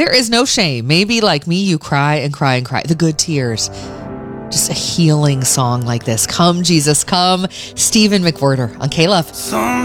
There is no shame. Maybe like me, you cry and cry and cry. The good tears. Just a healing song like this. Come, Jesus, come. Stephen McWhirter on K-Love.